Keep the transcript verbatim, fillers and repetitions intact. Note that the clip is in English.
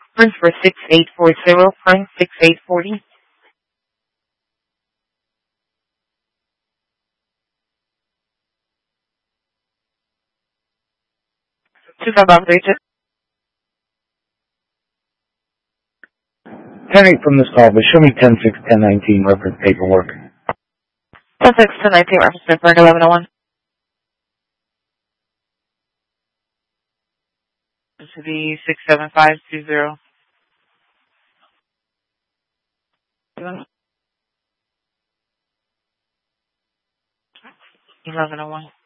Print for six eight four zero, print six eight four zero. two five operator. Henry from this call, but show me ten six ten nineteen reference paperwork. ten six ten nineteen reference paperwork eleven oh one. This would be six seven five two zero. eleven oh one.